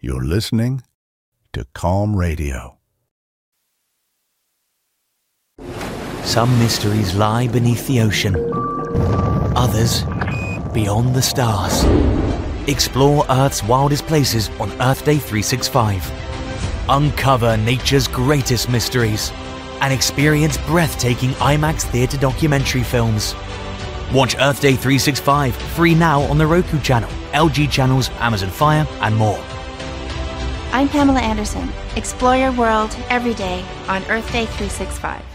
You're listening to Calm Radio. Some mysteries lie beneath the ocean. Others, beyond the stars. Explore Earth's wildest places on Earth Day 365. Uncover nature's greatest mysteries and experience breathtaking IMAX theatre documentary films. Watch Earth Day 365 free now on the Roku channel, LG channels, Amazon Fire, and more. I'm Pamela Anderson. Explore your world every day on Earth Day 365.